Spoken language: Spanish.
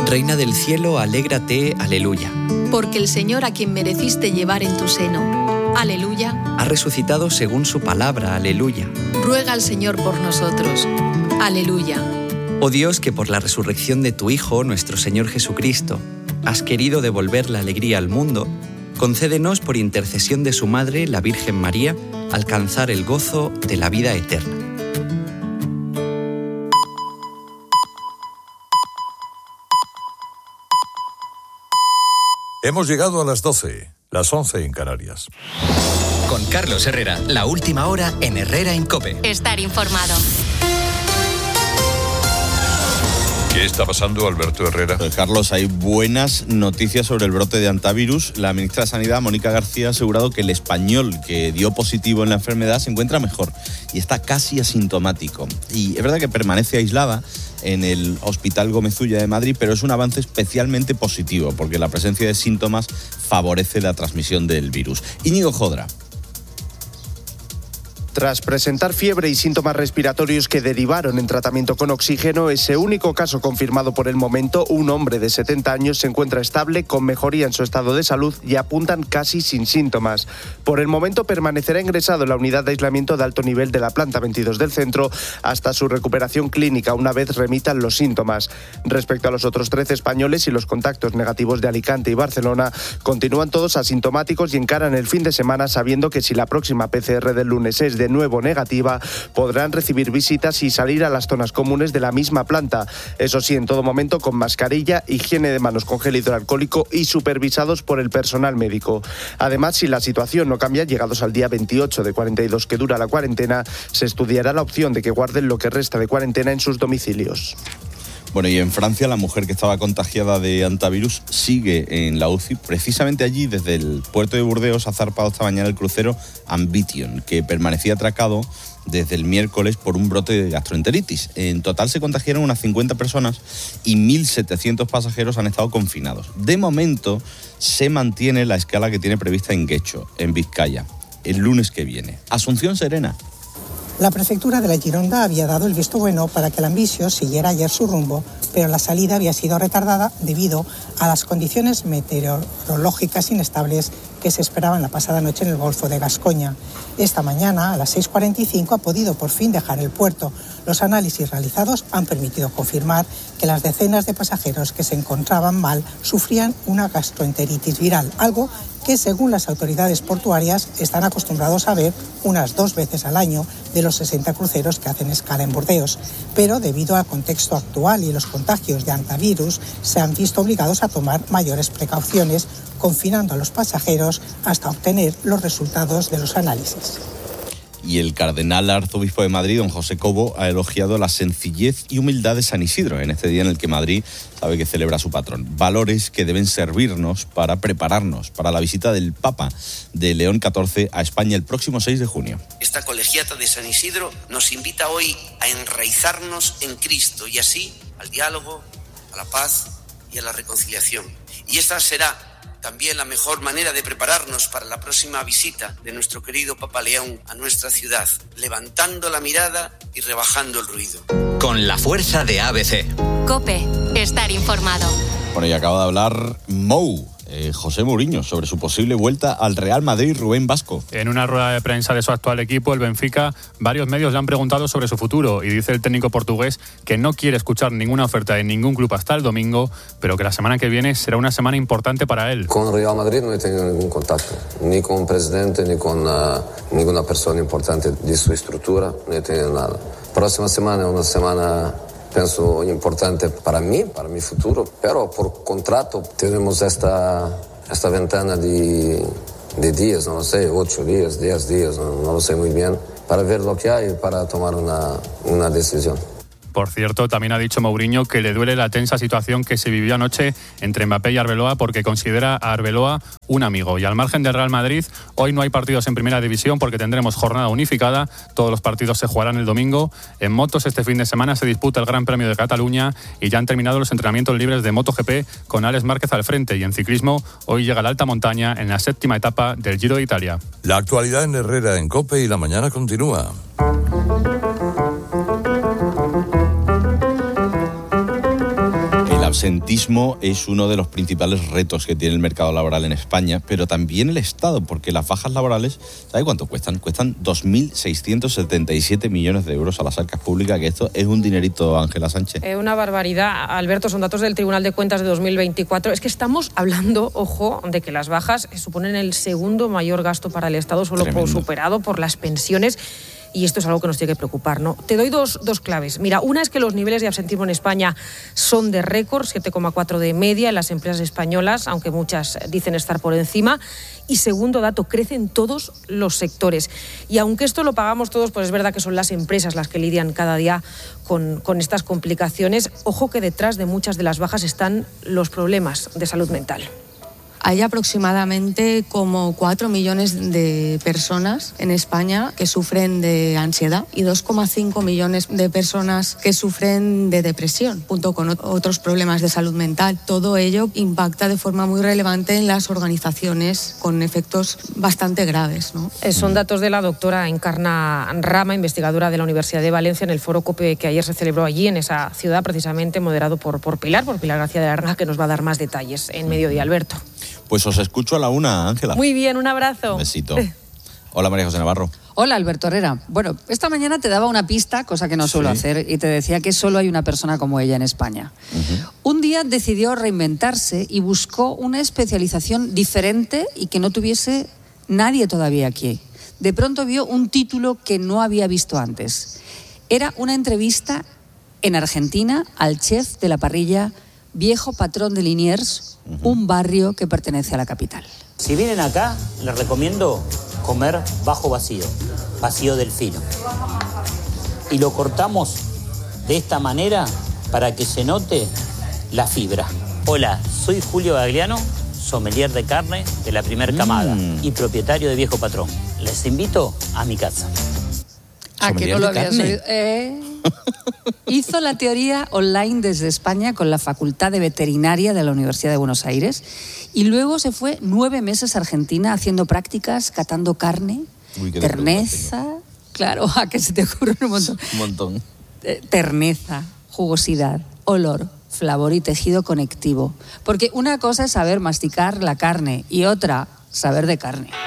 Reina del cielo, alégrate, aleluya. Porque el Señor, a quien mereciste llevar en tu seno, aleluya, ha resucitado según su palabra, aleluya. Ruega al Señor por nosotros, aleluya. Oh Dios, que por la resurrección de tu Hijo, nuestro Señor Jesucristo, has querido devolver la alegría al mundo, concédenos por intercesión de su Madre, la Virgen María, alcanzar el gozo de la vida eterna. Hemos llegado a las 12, las 11 en Canarias. Con Carlos Herrera, la última hora en Herrera en COPE. Estar informado. ¿Qué está pasando, Alberto Herrera? Carlos, hay buenas noticias sobre el brote de hantavirus. La ministra de Sanidad, Mónica García, ha asegurado que el español que dio positivo en la enfermedad se encuentra mejor y está casi asintomático. Y es verdad que permanece aislada en el Hospital Gómez Ulla de Madrid, pero es un avance especialmente positivo porque la presencia de síntomas favorece la transmisión del virus. Íñigo Jodra. Tras presentar fiebre y síntomas respiratorios que derivaron en tratamiento con oxígeno, ese único caso confirmado por el momento, un hombre de 70 años se encuentra estable, con mejoría en su estado de salud y apuntan casi sin síntomas. Por el momento permanecerá ingresado en la unidad de aislamiento de alto nivel de la planta 22 del centro hasta su recuperación clínica, una vez remitan los síntomas. Respecto a los otros 13 españoles y los contactos negativos de Alicante y Barcelona, continúan todos asintomáticos y encaran el fin de semana sabiendo que si la próxima PCR del lunes es de nuevo negativa, podrán recibir visitas y salir a las zonas comunes de la misma planta. Eso sí, en todo momento con mascarilla, higiene de manos con gel hidroalcohólico y supervisados por el personal médico. Además, si la situación no cambia, llegados al día 28 de 42 que dura la cuarentena, se estudiará la opción de que guarden lo que resta de cuarentena en sus domicilios. Bueno, y en Francia la mujer que estaba contagiada de hantavirus sigue en la UCI. Precisamente allí, desde el puerto de Burdeos, ha zarpado esta mañana el crucero Ambition, que permanecía atracado desde el miércoles por un brote de gastroenteritis. En total se contagiaron unas 50 personas y 1.700 pasajeros han estado confinados. De momento se mantiene la escala que tiene prevista en Guecho, en Vizcaya, el lunes que viene. Asunción Serena. La prefectura de la Gironda había dado el visto bueno para que el Ambisio siguiera ayer su rumbo, pero la salida había sido retardada debido a las condiciones meteorológicas inestables que se esperaban la pasada noche en el Golfo de Gascoña. Esta mañana, a las 6:45, ha podido por fin dejar el puerto. Los análisis realizados han permitido confirmar que las decenas de pasajeros que se encontraban mal sufrían una gastroenteritis viral, algo que, según las autoridades portuarias, están acostumbrados a ver unas 2 veces al año de los 60 cruceros que hacen escala en Burdeos. Pero debido al contexto actual y los contagios de hantavirus, se han visto obligados a tomar mayores precauciones, confinando a los pasajeros hasta obtener los resultados de los análisis. Y el cardenal arzobispo de Madrid, don José Cobo, ha elogiado la sencillez y humildad de San Isidro en este día en el que Madrid sabe que celebra a su patrón. Valores que deben servirnos para prepararnos para la visita del Papa de León XIV a España el próximo 6 de junio. Esta colegiata de San Isidro nos invita hoy a enraizarnos en Cristo y así al diálogo, a la paz y a la reconciliación. Y esta será también la mejor manera de prepararnos para la próxima visita de nuestro querido Papa León a nuestra ciudad, levantando la mirada y rebajando el ruido. Con la fuerza de ABC. COPE, estar informado. Bueno, y acaba de hablar José Mourinho, sobre su posible vuelta al Real Madrid. Rubén Vasco. En una rueda de prensa de su actual equipo, el Benfica, varios medios le han preguntado sobre su futuro y dice el técnico portugués que no quiere escuchar ninguna oferta de ningún club hasta el domingo, pero que la semana que viene será una semana importante para él. Con Real Madrid no he tenido ningún contacto, ni con un presidente, ni con ninguna persona importante de su estructura, no he tenido nada. Próxima semana es una semana, penso, importante para mí, para mi futuro, pero por contrato tenemos esta ventana de días, no lo sé, 8 días, 10 días, no lo sé muy bien, para ver lo que hay y para tomar una decisión. Por cierto, también ha dicho Mourinho que le duele la tensa situación que se vivió anoche entre Mbappé y Arbeloa porque considera a Arbeloa un amigo. Y al margen del Real Madrid, hoy no hay partidos en Primera División porque tendremos jornada unificada. Todos los partidos se jugarán el domingo. En motos este fin de semana se disputa el Gran Premio de Cataluña y ya han terminado los entrenamientos libres de MotoGP con Alex Márquez al frente. Y en ciclismo, hoy llega la alta montaña en la 7ª etapa del Giro de Italia. La actualidad en Herrera en COPE y la mañana continúa. ausentismo es uno de los principales retos que tiene el mercado laboral en España, pero también el Estado, porque las bajas laborales, ¿sabe cuánto cuestan? Cuestan 2.677 millones de euros a las arcas públicas, que esto es un dinerito, Ángela Sánchez. Una barbaridad, Alberto, son datos del Tribunal de Cuentas de 2024. Es que estamos hablando, ojo, de que las bajas suponen el segundo mayor gasto para el Estado, solo superado por las pensiones. Y esto es algo que nos tiene que preocupar, ¿no? Te doy dos claves. Mira, una es que los niveles de absentismo en España son de récord, 7,4 de media en las empresas españolas, aunque muchas dicen estar por encima. Y segundo dato, crecen todos los sectores. Y aunque esto lo pagamos todos, pues es verdad que son las empresas las que lidian cada día con estas complicaciones. Ojo que detrás de muchas de las bajas están los problemas de salud mental. Hay aproximadamente como 4 millones de personas en España que sufren de ansiedad y 2,5 millones de personas que sufren de depresión, junto con otros problemas de salud mental. Todo ello impacta de forma muy relevante en las organizaciones con efectos bastante graves, ¿no? Son datos de la doctora Encarna Rama, investigadora de la Universidad de Valencia, en el foro COPE que ayer se celebró allí, en esa ciudad, precisamente moderado por Pilar García de la Herrera, que nos va a dar más detalles en Mediodía, Alberto. Pues os escucho a la una, Ángela. Muy bien, un abrazo. Un besito. Hola, María José Navarro. Hola, Alberto Herrera. Bueno, esta mañana te daba una pista, cosa que no suelo hacer, y te decía que solo hay una persona como ella en España. Un día decidió reinventarse y buscó una especialización diferente y que no tuviese nadie todavía aquí. De pronto vio un título que no había visto antes. Era una entrevista en Argentina al chef de la parrilla Viejo Patrón de Liniers, un barrio que pertenece a la capital. Si vienen acá, les recomiendo comer bajo vacío del fino. Y lo cortamos de esta manera para que se note la fibra. Hola, soy Julio Gagliano, sommelier de carne de la primer camada y propietario de Viejo Patrón. Les invito a mi casa. ¿A que no lo habías oído? Hizo la teoría online desde España con la Facultad de Veterinaria de la Universidad de Buenos Aires y luego se fue 9 meses a Argentina haciendo prácticas, catando carne, terneza, claro, a que se te ocurre un montón. Un montón. Terneza, jugosidad, olor, flavor y tejido conectivo. Porque una cosa es saber masticar la carne y otra, saber de carne.